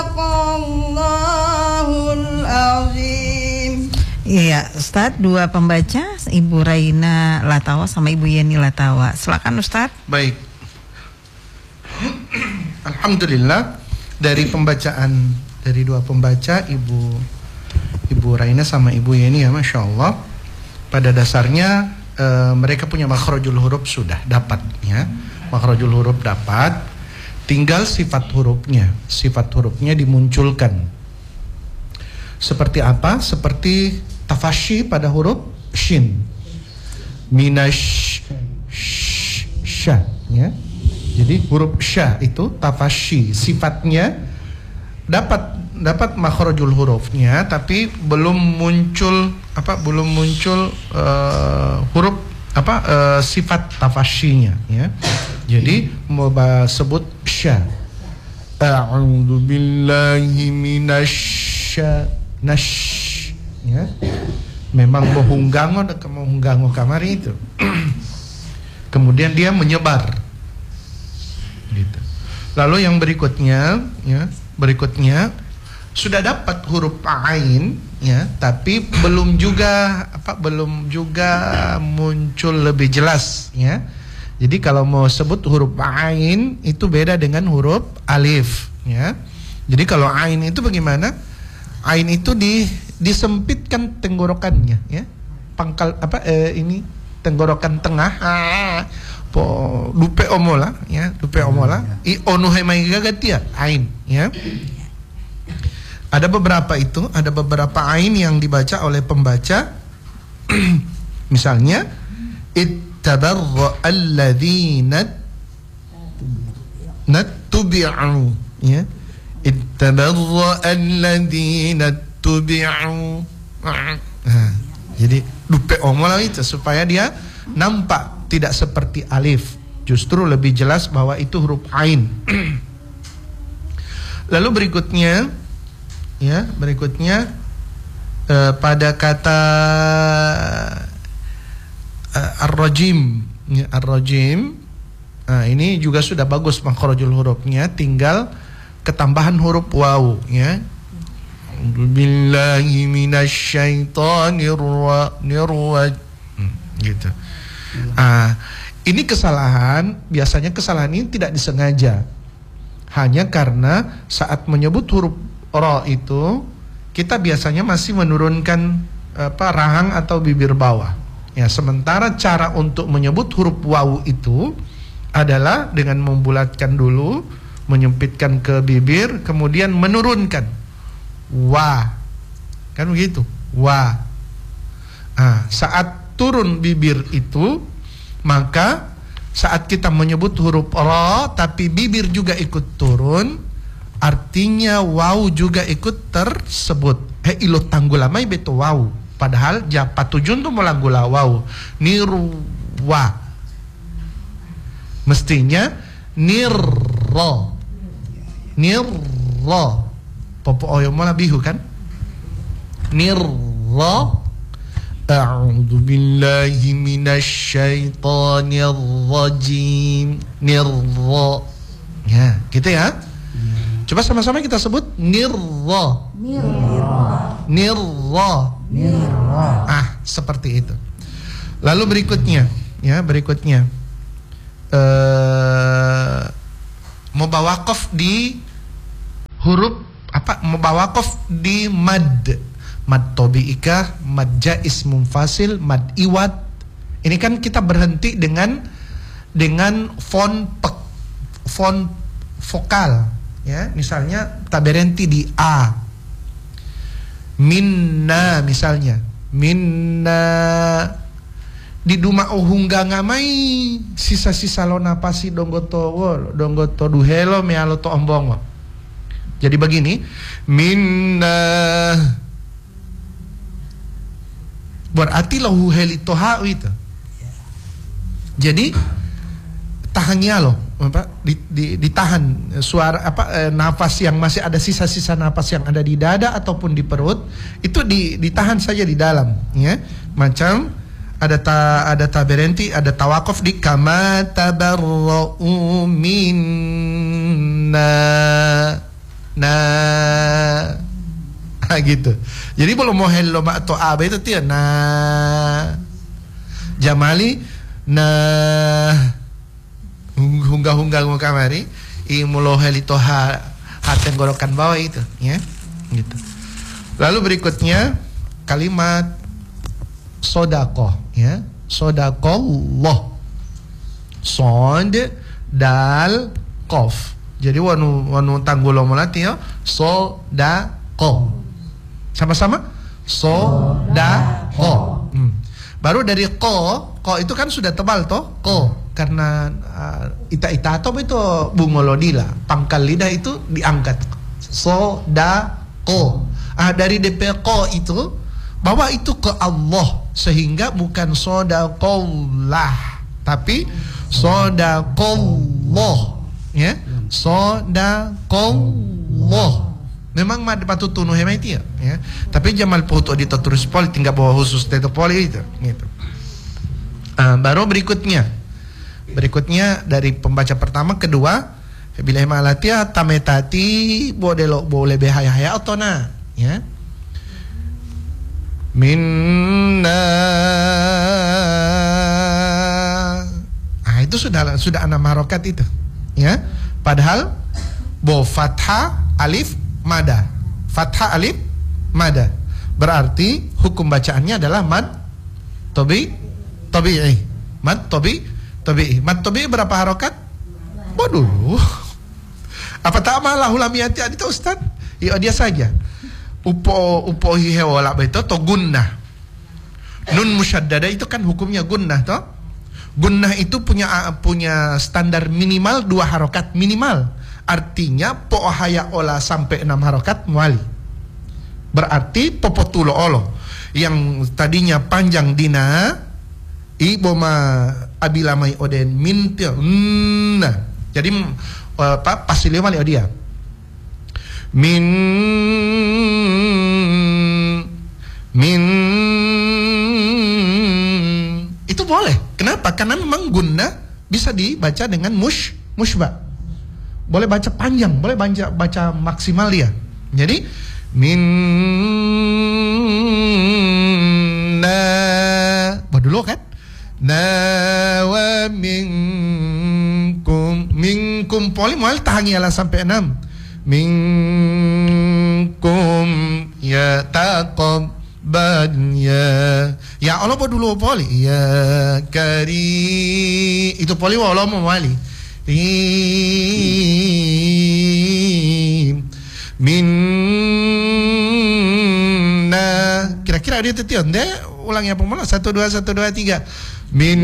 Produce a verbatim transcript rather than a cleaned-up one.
Sadaqallahul azim. Iya, Ustadz, dua pembaca, Ibu Raina Latawa sama Ibu Yeni Latawa. Silakan Ustadz. Baik. Alhamdulillah, dari pembacaan dari dua pembaca, Ibu Ibu Raina sama Ibu Yeni, ya Masya Allah, pada dasarnya e, mereka punya makhrajul huruf sudah dapat, ya. Makhrajul huruf dapat, tinggal sifat hurufnya. Sifat hurufnya dimunculkan. Seperti apa? Seperti tafasyi pada huruf shin. Minash sya, ya. Jadi huruf sya itu tafasyi, sifatnya dapat dapat makhrajul hurufnya, tapi belum muncul apa? Belum muncul uh, huruf apa? Uh, sifat tafasyinya, ya. Jadi mau sebut sya. A'udzu billahi minasy nash, ya. Memang bohunggango dan kemohunggango kamar itu. Kemudian dia menyebar. Gitu. Lalu yang berikutnya, ya, berikutnya sudah dapat huruf ain, ya, tapi belum juga apa? Belum juga muncul lebih jelas, ya. Jadi kalau mau sebut huruf ain itu beda dengan huruf alif, ya. Jadi kalau ain itu bagaimana? Ain itu di disempitkan tenggorokannya, ya. Pangkal apa eh, ini tenggorokan tengah. Ah, po dupe omola, ya, dupe omola. I onu hemai gagatia ain, ya. Ada beberapa itu, ada beberapa ain yang dibaca oleh pembaca. Misalnya ittabarra alladzina nattubi'u, ya. Ittabarra alladzina tubi'u. Nah, jadi dupe omola itu supaya dia nampak tidak seperti alif, justru lebih jelas bahwa itu huruf ain. Lalu berikutnya, ya, berikutnya uh, pada kata uh, ar-rajim, ya, ar-rajim. Nah, ini juga sudah bagus makhrajul hurufnya, tinggal ketambahan huruf waw, ya. Billahi minasyaitonir rajim, gitu. Ah, ini kesalahan, biasanya kesalahan ini tidak disengaja. Hanya karena saat menyebut huruf ra itu kita biasanya masih menurunkan apa, rahang atau bibir bawah. Ya, sementara cara untuk menyebut huruf waw itu adalah dengan membulatkan dulu, menyempitkan ke bibir, kemudian menurunkan. Wa. Kan begitu? Wa. Ah, saat turun bibir itu, maka saat kita menyebut huruf ra tapi bibir juga ikut turun, artinya waw juga ikut tersebut. He ilo tanggulamai beto waw, padahal japatujun tu mulangula waw. Nirwa, mestinya nirra. Nirra. Popo oyo mola bihu kan? Nirra. A'udzu billahi minasyaitonir rajim. Nirra. Ya, gitu ya. Coba sama-sama kita sebut nirra. Nirra. Nirra. Nirra. Ah, seperti itu. Lalu berikutnya, ya, berikutnya. Eh mubawaqaf di huruf apa? Mubawaqaf di mad. Mad tobi'ikah, mad jais munfasil, mad iwad. Ini kan kita berhenti dengan dengan font pek, font vokal, ya. Misalnya tak berhenti di a. Minna misalnya. Minna di duma uhungga ngamai sisa-sisa lo napasi donggoto wo donggoto duhelo mealo to ombongo. Jadi begini, minna berarti lahu helitoha itu. Jadi tahannya loh, apa? Ditahan suara apa eh, nafas yang masih ada sisa-sisa nafas yang ada di dada ataupun di perut itu ditahan saja di dalam, ya. Macam ada ta ada taberenti, ada tawakuf di kama tabarra'u minna. Nah, gitu. Jadi belum mau hello mak to abe itu tian nah jamali nah hunggah-hunggah ngomong kamari i mulo helito ha haten gorokan bawah itu ya gitu. Lalu berikutnya kalimat sodakoh ya, sodakoh sod dal kof. Jadi wanu wanu tanggulo melati ya sodakoh. Sama-sama sodakoh. Hmm. Baru dari ko, ko itu kan sudah tebal toh, ko karena uh, ita-ita atau itu bungolodila, pangkal lidah itu diangkat sodakoh. Ah dari D P ko itu bawa itu ke Allah sehingga bukan sodakollah tapi sodakollah ya, sodakollah. Memang mad patut tunuh hema itu ya, ya. Tapi jamal putu di terus poli tinggal bawa khusus teto poli itu gitu. Uh, baru berikutnya berikutnya dari pembaca pertama kedua bila hema latia tametati boleh boleh behaya-haya otona ya. Minna. Ah itu sudah sudah enam harokat itu ya. Padahal bo fathah alif mada, fathah alif mada, berarti hukum bacaannya adalah mad tobi tobi'i, mad tobi tobi'i. Mad tobi'i berapa harokat? Waduh, apa tak malah ulamiyati itu Ustaz? Ya dia saja. Upo upo hihewola itu to gunnah. Nun musyaddada itu kan hukumnya gunnah toh. Gunnah itu punya punya standar minimal dua harokat minimal. Artinya po haya ola sampai enam harokat muali. Berarti popotulo olo yang tadinya panjang dina iboma abilamai oden mintil. Nah, jadi apa pasilio mali dia. Min min itu boleh. Kenapa? Karena memang gunnah bisa dibaca dengan mush mushba. Boleh baca panjang, boleh baca baca maksimal dia. Jadi min na dulu kan? Na wa minkum minkum poli mual tahangi ala sampai enam. Minkum ya taqabbal ya. Ya Allah po dulu poli ya kari itu poli wa Allah mau wali. Minna kira-kira dia tetian deh ulang ya pemula satu dua satu dua tiga min